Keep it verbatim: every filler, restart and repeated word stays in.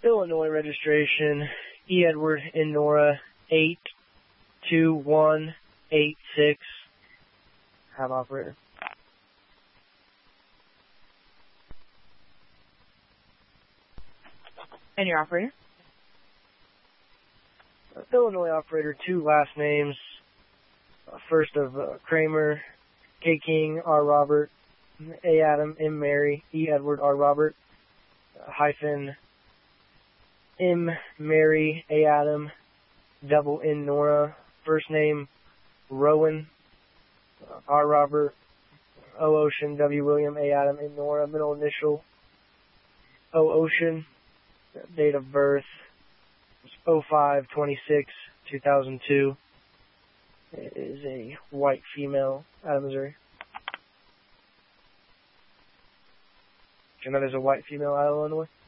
Illinois registration, E. Edward and Nora, eight two one eight six. Have operator. And your operator? Uh, Illinois operator, two last names. Uh, first of uh, Kramer, K. King, R. Robert, A. Adam, M. Mary, E. Edward, R. Robert, uh, hyphen, M. Mary, A. Adam, double N. Nora, first name, Rowan, uh, R. Robert, O. Ocean, W. William, A. Adam, N. Nora, middle initial, O. Ocean, date of birth, oh five twenty-six two thousand two. It is a white female out of Missouri. Do you know there's a white female out of Illinois?